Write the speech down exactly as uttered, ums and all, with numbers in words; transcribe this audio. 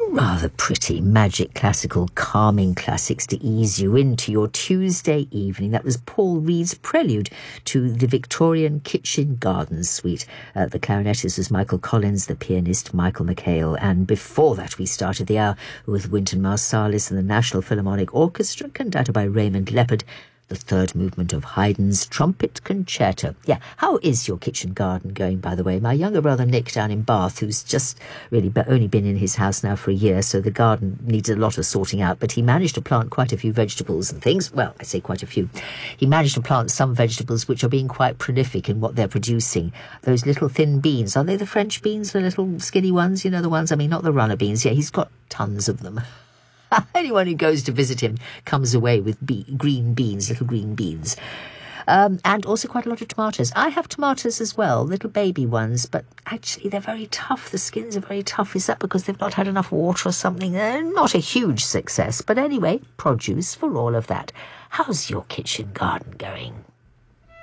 rather pretty magic classical calming classics to ease you into your Tuesday evening. That was Paul Reed's prelude to the Victorian Kitchen Garden Suite. Uh, the clarinetist was Michael Collins, the pianist Michael McHale, and before that we started the hour with Wynton Marsalis and the National Philharmonic Orchestra, conducted by Raymond Leopard, the third movement of Haydn's Trumpet Concerto. Yeah, how is your kitchen garden going, by the way? My younger brother Nick down in Bath, who's just really be- only been in his house now for a year, so the garden needs a lot of sorting out, but he managed to plant quite a few vegetables and things. Well, I say quite a few. He managed to plant some vegetables which are being quite prolific in what they're producing. Those little thin beans, are they the French beans, the little skinny ones? You know, the ones, I mean, not the runner beans. Yeah, he's got tons of them. Anyone who goes to visit him comes away with be- green beans, little green beans. Um, and also quite a lot of tomatoes. I have tomatoes as well, little baby ones, but actually they're very tough. The skins are very tough. Is that because they've not had enough water or something? They're not a huge success. But anyway, produce for all of that. How's your kitchen garden going?